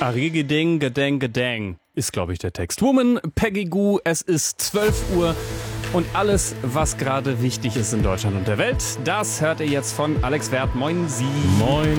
Arigiding, gedeng, gedeng ist, glaube ich, der Text. Woman, Peggy Gou, es ist 12 Uhr und alles, was gerade wichtig ist in Deutschland und der Welt, das hört ihr jetzt von Alex Werth. Moin Sie. Moin.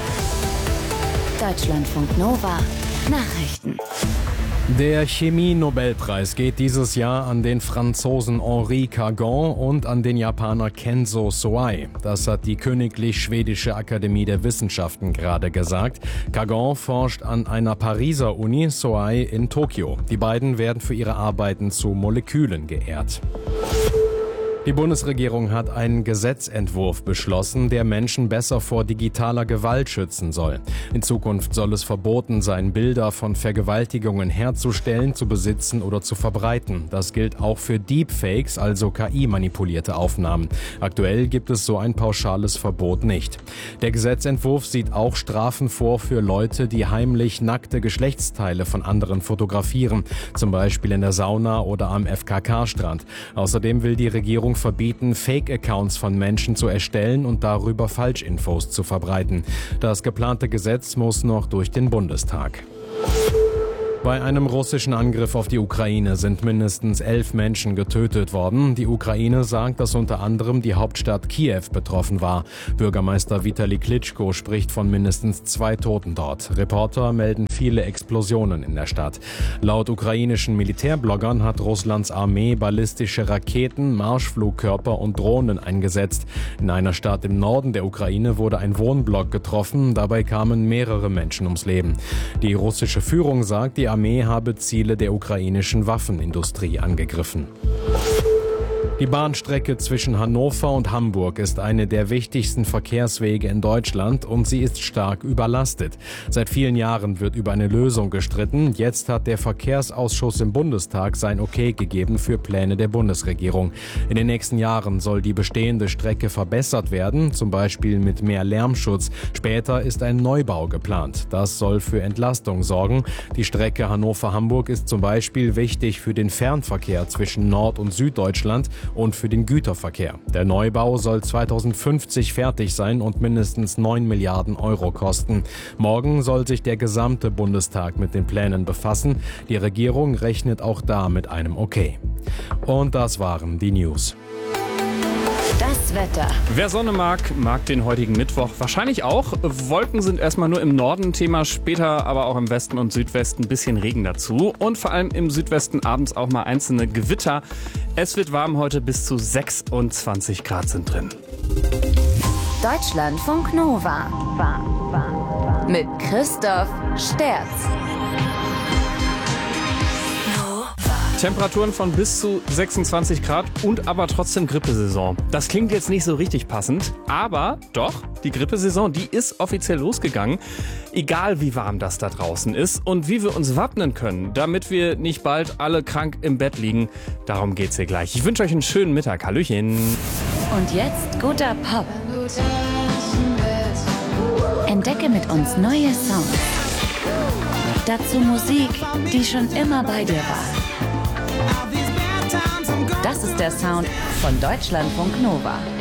Deutschlandfunk Nova Nachrichten. Der Chemie-Nobelpreis geht dieses Jahr an den Franzosen Henri Cagon und an den Japaner Kenzo Soai. Das hat die Königlich Schwedische Akademie der Wissenschaften gerade gesagt. Cagon forscht an einer Pariser Uni, Soai in Tokio. Die beiden werden für ihre Arbeiten zu Molekülen geehrt. Die Bundesregierung hat einen Gesetzentwurf beschlossen, der Menschen besser vor digitaler Gewalt schützen soll. In Zukunft soll es verboten sein, Bilder von Vergewaltigungen herzustellen, zu besitzen oder zu verbreiten. Das gilt auch für Deepfakes, also KI-manipulierte Aufnahmen. Aktuell gibt es so ein pauschales Verbot nicht. Der Gesetzentwurf sieht auch Strafen vor für Leute, die heimlich nackte Geschlechtsteile von anderen fotografieren, zum Beispiel in der Sauna oder am FKK-Strand. Außerdem will die Regierung verbieten, Fake-Accounts von Menschen zu erstellen und darüber Falschinfos zu verbreiten. Das geplante Gesetz muss noch durch den Bundestag. Bei einem russischen Angriff auf die Ukraine sind mindestens 11 Menschen getötet worden. Die Ukraine sagt, dass unter anderem die Hauptstadt Kiew betroffen war. Bürgermeister Vitali Klitschko spricht von mindestens 2 Toten dort. Reporter melden viele Explosionen in der Stadt. Laut ukrainischen Militärbloggern hat Russlands Armee ballistische Raketen, Marschflugkörper und Drohnen eingesetzt. In einer Stadt im Norden der Ukraine wurde ein Wohnblock getroffen. Dabei kamen mehrere Menschen ums Leben. Die russische Führung sagt, die Armee habe Ziele der ukrainischen Waffenindustrie angegriffen. Die Bahnstrecke zwischen Hannover und Hamburg ist eine der wichtigsten Verkehrswege in Deutschland und sie ist stark überlastet. Seit vielen Jahren wird über eine Lösung gestritten. Jetzt hat der Verkehrsausschuss im Bundestag sein Okay gegeben für Pläne der Bundesregierung. In den nächsten Jahren soll die bestehende Strecke verbessert werden, zum Beispiel mit mehr Lärmschutz. Später ist ein Neubau geplant. Das soll für Entlastung sorgen. Die Strecke Hannover-Hamburg ist zum Beispiel wichtig für den Fernverkehr zwischen Nord- und Süddeutschland und für den Güterverkehr. Der Neubau soll 2050 fertig sein und mindestens 9 Milliarden Euro kosten. Morgen soll sich der gesamte Bundestag mit den Plänen befassen. Die Regierung rechnet auch da mit einem Okay. Und das waren die News. Das Wetter. Wer Sonne mag, mag den heutigen Mittwoch wahrscheinlich auch. Wolken sind erstmal nur im Norden Thema, später aber auch im Westen und Südwesten ein bisschen Regen dazu. Und vor allem im Südwesten abends auch mal einzelne Gewitter. Es wird warm heute, bis zu 26 Grad sind drin. Deutschlandfunk Nova. Mit Christoph Sterz. Temperaturen von bis zu 26 Grad und aber trotzdem Grippesaison. Das klingt jetzt nicht so richtig passend, aber doch, die Grippesaison, die ist offiziell losgegangen. Egal wie warm das da draußen ist und wie wir uns wappnen können, damit wir nicht bald alle krank im Bett liegen, darum geht's hier gleich. Ich wünsche euch einen schönen Mittag. Hallöchen. Und jetzt guter Pop. Entdecke mit uns neue Songs. Dazu Musik, die schon immer bei dir war. Das ist der Sound von Deutschlandfunk Nova.